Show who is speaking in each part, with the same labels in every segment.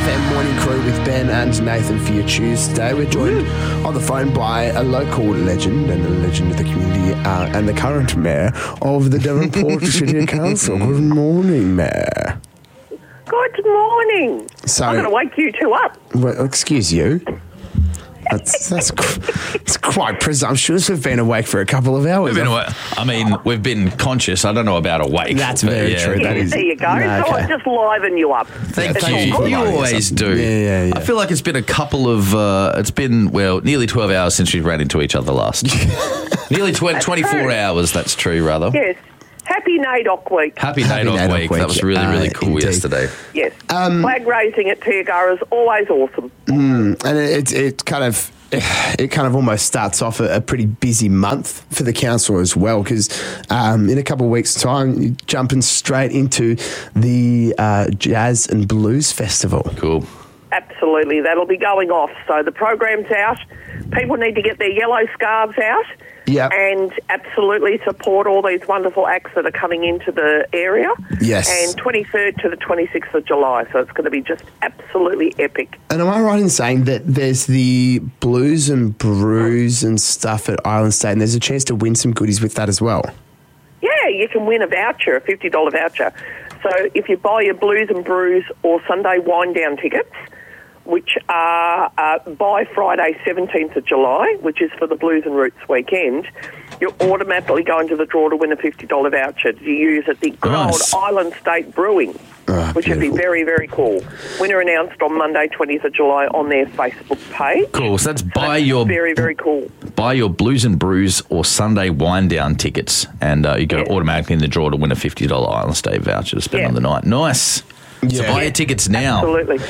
Speaker 1: FM morning crew with Ben and Nathan for your Tuesday. We're joined on the phone by a local legend and a legend of the community and the current mayor of the Devonport City Council. Good morning, Mayor.
Speaker 2: Good morning.
Speaker 1: So,
Speaker 2: I'm going to wake you two up.
Speaker 1: Well, excuse you. It's quite presumptuous. We've been awake for a couple of hours.
Speaker 3: We've been conscious. I don't know about awake.
Speaker 1: That's very true.
Speaker 2: Yeah, there you go.
Speaker 1: No,
Speaker 2: So
Speaker 1: okay.
Speaker 2: I just liven you up.
Speaker 3: Thank
Speaker 1: Yeah,
Speaker 3: you.
Speaker 1: thank you.
Speaker 3: You always do.
Speaker 1: Yeah.
Speaker 3: I feel like it's been a couple of, nearly 12 hours since we ran into each other last. Nearly 24
Speaker 2: true.
Speaker 3: hours, that's true, rather.
Speaker 2: Yes. Happy NAIDOC week.
Speaker 3: Happy
Speaker 1: Happy
Speaker 3: NAIDOC
Speaker 1: NAIDOC
Speaker 3: week.
Speaker 1: week.
Speaker 3: That was really, really cool
Speaker 1: Indeed.
Speaker 3: yesterday.
Speaker 2: Yes. Flag raising at Tiagara is always awesome.
Speaker 1: And it kind of almost starts off a pretty busy month for the council as well, because in a couple of weeks' time, you're jumping straight into the Jazz and Blues Festival.
Speaker 3: Cool.
Speaker 2: Absolutely. That'll be going off. So the program's out. People need to get their yellow scarves out.
Speaker 1: Yep.
Speaker 2: And absolutely support all these wonderful acts that are coming into the area.
Speaker 1: Yes.
Speaker 2: And 23rd to the 26th of July. So it's going to be just absolutely epic.
Speaker 1: And am I right in saying that there's the Blues and Brews and stuff at Island State, and there's a chance to win some goodies with that as well?
Speaker 2: Yeah, you can win a voucher, a $50 voucher. So if you buy your Blues and Brews or Sunday Wine Down tickets, which are by Friday 17th of July, which is for the Blues and Roots weekend, you're automatically going to the draw to win a $50 voucher to use at the good
Speaker 3: Nice.
Speaker 2: old Island State Brewing, which would be
Speaker 1: beautiful.
Speaker 2: very, very cool. Winner announced on Monday 20th of July on their Facebook page.
Speaker 3: Cool. So that's
Speaker 2: Very, very cool.
Speaker 3: buy your Blues and Brews or Sunday Wine Down tickets, and you go automatically in the draw to win a $50 Island Stay voucher to spend
Speaker 2: Yeah.
Speaker 3: on the night. Nice. So
Speaker 1: Yeah.
Speaker 3: buy your tickets now.
Speaker 2: Absolutely.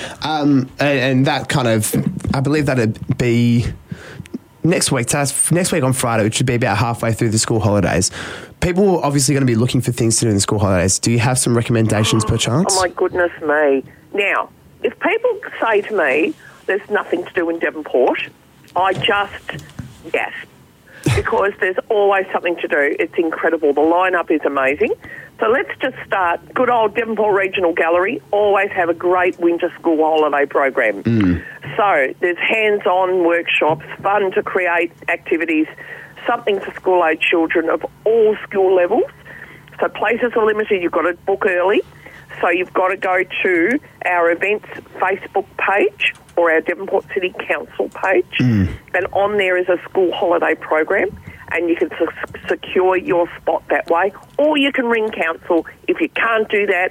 Speaker 1: And that kind of, I believe that'd be next week on Friday, which should be about halfway through the school holidays. People are obviously going to be looking for things to do in the school holidays. Do you have some recommendations per chance?
Speaker 2: Oh, my goodness me. Now, if people say to me there's nothing to do in Devonport, I just gasp, because there's always something to do. It's incredible. The lineup is amazing. So let's just start. Good old Devonport Regional Gallery always have a great winter school holiday program. So there's hands-on workshops, fun to create activities, something for school-age children of all school levels. So places are limited. You've got to book early. So you've got to go to our events Facebook page or our Devonport City Council page. And on there is a school holiday program, and you can secure your spot that way. Or you can ring council. If you can't do that,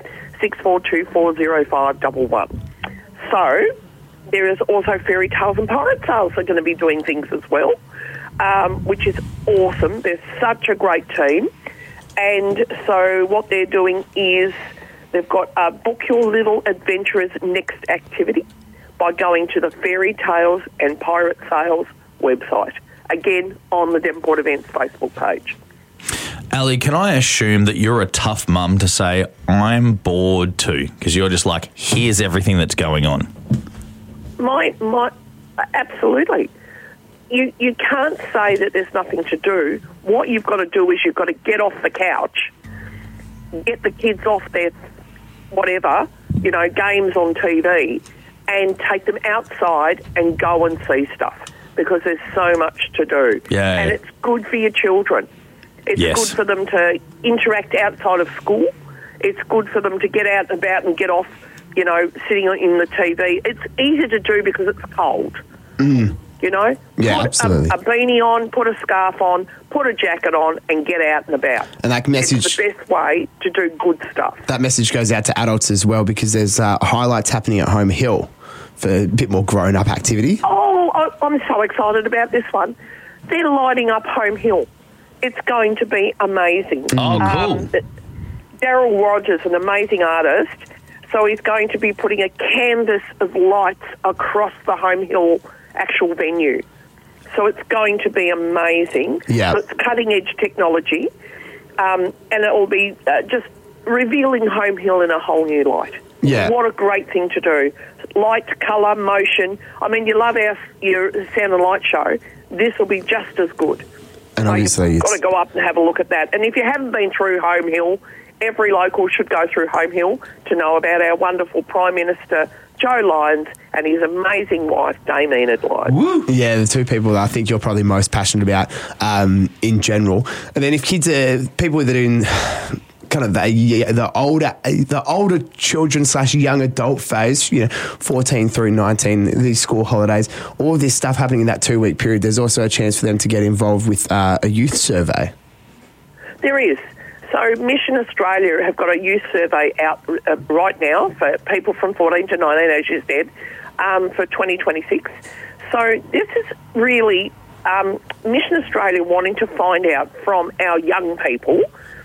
Speaker 2: 64240511. So there is also Fairy Tales and Pirate Sales are going to be doing things as well, which is awesome. They're such a great team. And so what they're doing is they've got Book Your Little Adventurer's next activity by going to the Fairy Tales and Pirate Sales website. Again, on the Devonport Events Facebook page.
Speaker 3: Ali, can I assume that you're a tough mum to say, I'm bored too? Because you're just like, here's everything that's going on.
Speaker 2: Absolutely. You can't say that there's nothing to do. What you've got to do is you've got to get off the couch, get the kids off their whatever, games on TV, and take them outside and go and see stuff, because there's so much to do.
Speaker 3: Yeah.
Speaker 2: And it's good for your children. It's
Speaker 3: Yes.
Speaker 2: good for them to interact outside of school. It's good for them to get out and about and get off, sitting in the TV. It's easy to do because it's cold.
Speaker 1: Yeah,
Speaker 2: put
Speaker 1: absolutely.
Speaker 2: a beanie on, put a scarf on, put a jacket on, and get out and about.
Speaker 1: And that message,
Speaker 2: It's the best way to do good stuff.
Speaker 1: that message goes out to adults as well, because there's highlights happening at Home Hill for a bit more grown-up activity.
Speaker 2: Oh, I'm so excited about this one. They're lighting up Home Hill. It's going to be amazing.
Speaker 3: Oh, cool.
Speaker 2: Daryl Rogers, an amazing artist, so he's going to be putting a canvas of lights across the Home Hill actual venue. So it's going to be amazing.
Speaker 1: Yeah.
Speaker 2: So it's cutting-edge technology, and it will be just revealing Home Hill in a whole new light.
Speaker 1: Yeah.
Speaker 2: What a great thing to do. Light, colour, motion. I mean, you love your Sound and Light show. This will be just as good.
Speaker 1: And
Speaker 2: So
Speaker 1: obviously
Speaker 2: you've got to
Speaker 1: it's...
Speaker 2: go up and have a look at that. And if you haven't been through Home Hill, every local should go through Home Hill to know about our wonderful Prime Minister Joe Lyons and his amazing wife, Damien Lyons.
Speaker 1: Woo. Yeah, the two people that I think you're probably most passionate about in general. And then if kids are people that are in kind of the older children / young adult phase, 14 through 19, these school holidays, all of this stuff happening in that 2-week period, there's also a chance for them to get involved with a youth survey.
Speaker 2: There is. So Mission Australia have got a youth survey out right now for people from 14 to 19, as you said, for 2026. So this is really Mission Australia wanting to find out from our young people,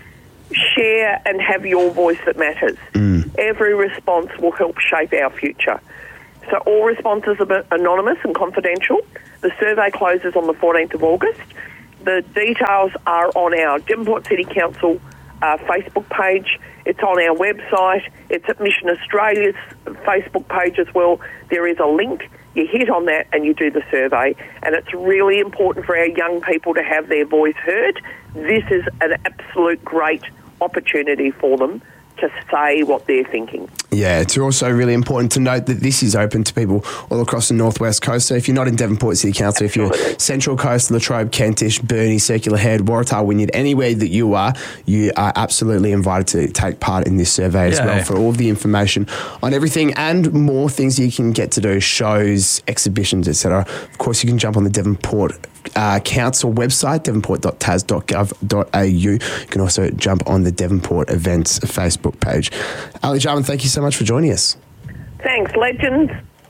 Speaker 2: share and have your voice that matters. Every response will help shape our future. So all responses are anonymous and confidential. The survey closes on the 14th of August. The details are on our Devonport City Council Facebook page. It's on our website. It's at Mission Australia's Facebook page as well. There is a link. You hit on that and you do the survey. And it's really important for our young people to have their voice heard. This is an absolute great opportunity for them to say what they're thinking.
Speaker 1: Yeah, it's also really important to note that this is open to people all across the Northwest Coast. So if you're not in Devonport City Council, if you're Central Coast, Latrobe, Kentish, Burnie, Circular Head, Waratah, Wynyard, anywhere that you are absolutely invited to take part in this survey as well for all of the information on everything and more things you can get to do, shows, exhibitions, etc. Of course, you can jump on the Devonport Council website, devonport.tas.gov.au. You can also jump on the Devonport Events Facebook page. Ali Jarman, thank you so much for joining us.
Speaker 2: Thanks, legends.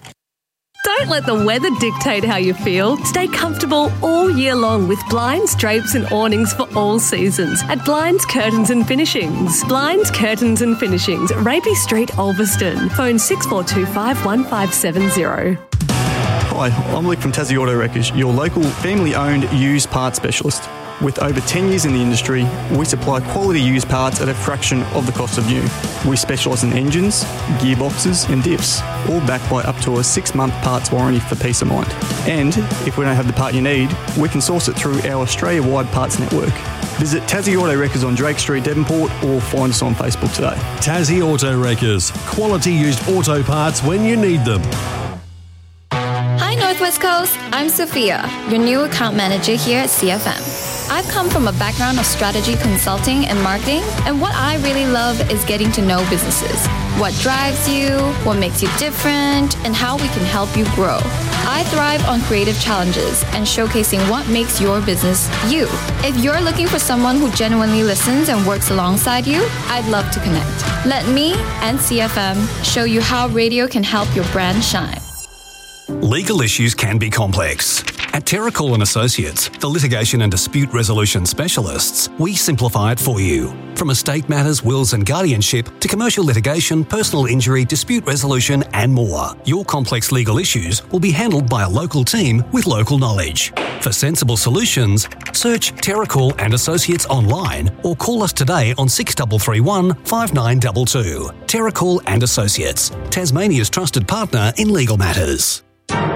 Speaker 4: Don't let the weather dictate how you feel. Stay comfortable all year long with blinds, drapes and awnings for all seasons at Blinds, Curtains and Finishings. Blinds, Curtains and Finishings, Rapey Street, Ulverston. Phone 6425 1570.
Speaker 5: Hi, I'm Luke from Tassie Auto Wreckers, your local family-owned used parts specialist. With over 10 years in the industry, we supply quality used parts at a fraction of the cost of new. We specialise in engines, gearboxes and diffs, all backed by up to a 6-month parts warranty for peace of mind. And if we don't have the part you need, we can source it through our Australia-wide parts network. Visit Tassie Auto Wreckers on Drake Street, Devonport, or find us on Facebook today.
Speaker 6: Tassie Auto Wreckers, quality used auto parts when you need them.
Speaker 7: Hi Northwest Coast, I'm Sophia, your new account manager here at CFM. I've come from a background of strategy consulting and marketing, and what I really love is getting to know businesses. What drives you, what makes you different, and how we can help you grow. I thrive on creative challenges and showcasing what makes your business you. If you're looking for someone who genuinely listens and works alongside you, I'd love to connect. Let me and CFM show you how radio can help your brand shine.
Speaker 8: Legal issues can be complex. At Terracall & Associates, the litigation and dispute resolution specialists, we simplify it for you. From estate matters, wills and guardianship to commercial litigation, personal injury, dispute resolution and more, your complex legal issues will be handled by a local team with local knowledge. For sensible solutions, search Terracall & Associates online or call us today on 6331 5922. Terracall & Associates, Tasmania's trusted partner in legal matters.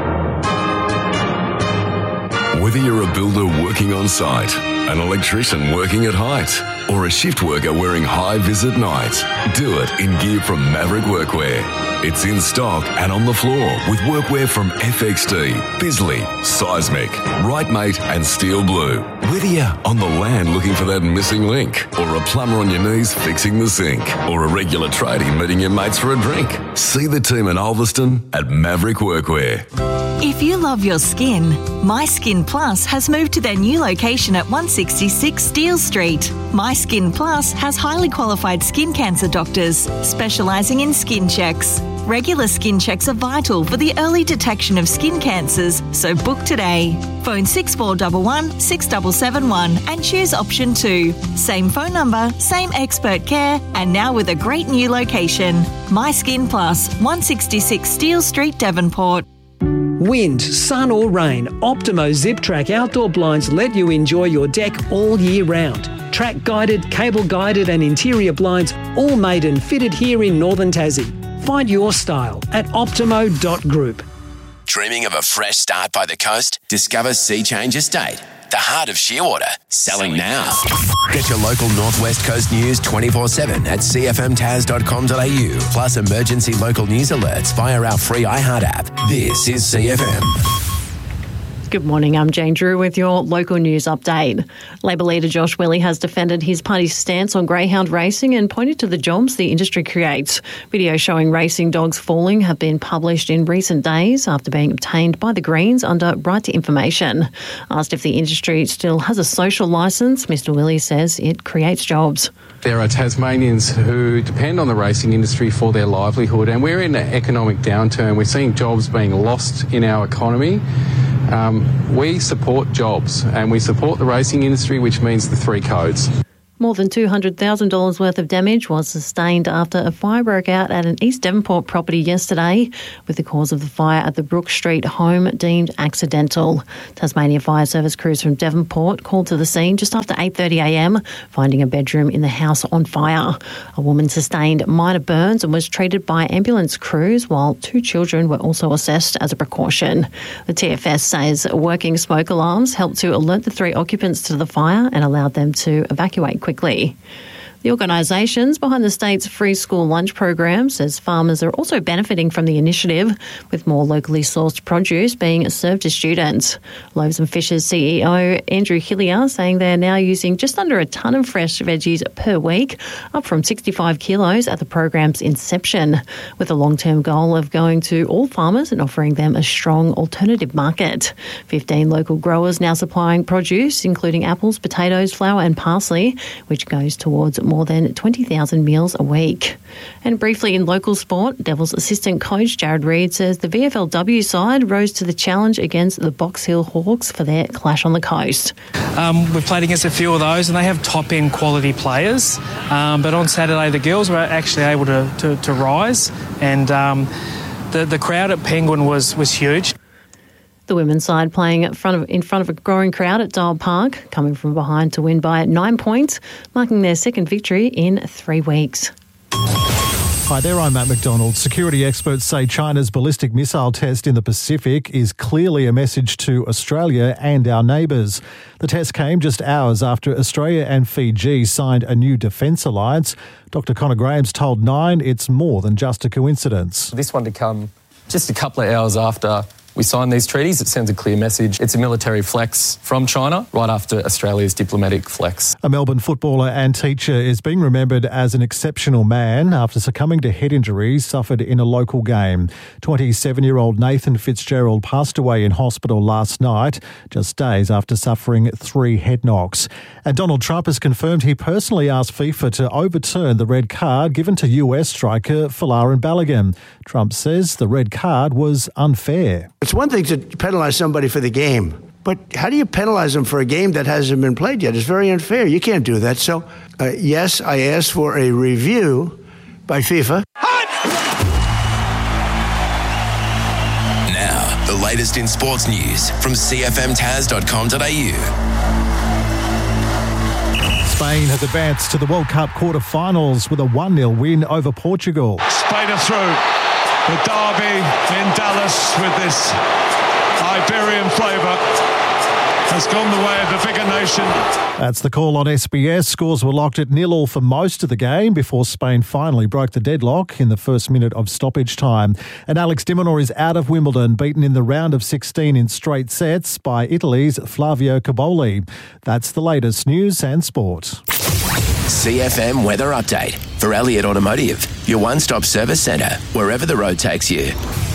Speaker 9: Whether you're a builder working on site, an electrician working at height, or a shift worker wearing high-vis at night, do it in gear from Maverick Workwear. It's in stock and on the floor with workwear from FXD, Bisley, Seismic, Rightmate and Steel Blue. Whether you're on the land looking for that missing link, or a plumber on your knees fixing the sink, or a regular tradie meeting your mates for a drink, see the team in Ulverston at Maverick Workwear.
Speaker 10: If you love your skin, My Skin Plus has moved to their new location at 166 Steele Street. My Skin Plus has highly qualified skin cancer doctors specialising in skin checks. Regular skin checks are vital for the early detection of skin cancers, so book today. Phone 6411 6771 and choose option 2. Same phone number, same expert care, and now with a great new location. My Skin Plus, 166 Steele Street, Devonport.
Speaker 11: Wind, sun or rain, Optimo Zip Track outdoor blinds let you enjoy your deck all year round. Track guided, cable guided and interior blinds all made and fitted here in Northern Tassie. Find your style at optimo.group.
Speaker 12: Dreaming of a fresh start by the coast? Discover Sea Change Estate. the heart of Shearwater. Selling now. Get your local Northwest Coast news 24/7 at cfmtaz.com.au. Plus emergency local news alerts via our free iHeart app. This is CFM.
Speaker 13: Good morning, I'm Jane Drew with your local news update. Labor leader Josh Willey has defended his party's stance on greyhound racing and pointed to the jobs the industry creates. Videos showing racing dogs falling have been published in recent days after being obtained by the Greens under Right to Information. Asked if the industry still has a social licence, Mr Willey says it creates jobs.
Speaker 14: There are Tasmanians who depend on the racing industry for their livelihood, and we're in an economic downturn. We're seeing jobs being lost in our economy. We support jobs and we support the racing industry, which means the three codes.
Speaker 13: More than $200,000 worth of damage was sustained after a fire broke out at an East Devonport property yesterday, with the cause of the fire at the Brook Street home deemed accidental. Tasmania Fire Service crews from Devonport called to the scene just after 8:30am, finding a bedroom in the house on fire. A woman sustained minor burns and was treated by ambulance crews, while 2 children were also assessed as a precaution. The TFS says working smoke alarms helped to alert the 3 occupants to the fire and allowed them to evacuate quickly. The organisations behind the state's free school lunch program says farmers are also benefiting from the initiative, with more locally sourced produce being served to students. Loaves and Fishes CEO Andrew Hillier saying they're now using just under a tonne of fresh veggies per week, up from 65 kilos at the program's inception, with a long-term goal of going to all farmers and offering them a strong alternative market. 15 local growers now supplying produce, including apples, potatoes, flour and parsley, which goes towards more than 20,000 meals a week. And briefly in local sport, Devils assistant coach Jared Reid says the VFLW side rose to the challenge against the Box Hill Hawks for their clash on the coast.
Speaker 15: We've played against a few of those and they have top-end quality players, but on Saturday the girls were actually able to rise, and the crowd at Penguin was huge.
Speaker 13: The women's side playing in front of a growing crowd at Dial Park, coming from behind to win by 9 points, marking their second victory in 3 weeks.
Speaker 16: Hi there, I'm Matt McDonald. Security experts say China's ballistic missile test in the Pacific is clearly a message to Australia and our neighbours. The test came just hours after Australia and Fiji signed a new defence alliance. Dr Connor Graham's told Nine it's more than just a coincidence.
Speaker 17: This one to come just a couple of hours after we signed these treaties, it sends a clear message. It's a military flex from China right after Australia's diplomatic flex.
Speaker 16: A Melbourne footballer and teacher is being remembered as an exceptional man after succumbing to head injuries suffered in a local game. 27-year-old Nathan Fitzgerald passed away in hospital last night, just days after suffering 3 head knocks. And Donald Trump has confirmed he personally asked FIFA to overturn the red card given to US striker Folarin Balogun. Trump says the red card was unfair.
Speaker 18: It's one thing to penalise somebody for the game, but how do you penalise them for a game that hasn't been played yet? It's very unfair. You can't do that. So, yes, I asked for a review by FIFA.
Speaker 12: Now, the latest in sports news from cfmtaz.com.au.
Speaker 16: Spain has advanced to the World Cup quarter-finals with a 1-0 win over Portugal.
Speaker 19: Spain are through. The derby in Dallas with this Iberian flavour has gone the way of the bigger nation.
Speaker 16: That's the call on SBS. Scores were locked at 0-0 for most of the game before Spain finally broke the deadlock in the first minute of stoppage time. And Alex de Minaur is out of Wimbledon, beaten in the round of 16 in straight sets by Italy's Flavio Cobolli. That's the latest news and sport.
Speaker 12: CFM Weather Update for Elliott Automotive, your one-stop service centre, wherever the road takes you.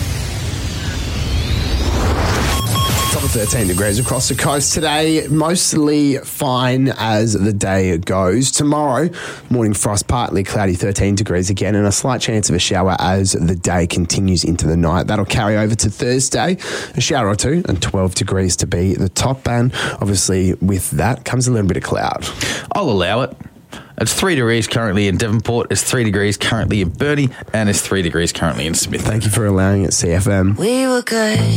Speaker 1: Top of 13 degrees across the coast today, mostly fine as the day goes. Tomorrow, morning frost, partly cloudy, 13 degrees again, and a slight chance of a shower as the day continues into the night. That'll carry over to Thursday, a shower or two, and 12 degrees to be the top. And obviously with that comes a little bit of cloud.
Speaker 3: I'll allow it. It's 3 degrees currently in Devonport, it's 3 degrees currently in Burnie, and it's 3 degrees currently in Smith.
Speaker 1: Thank you for allowing it, CFM.
Speaker 20: We were good.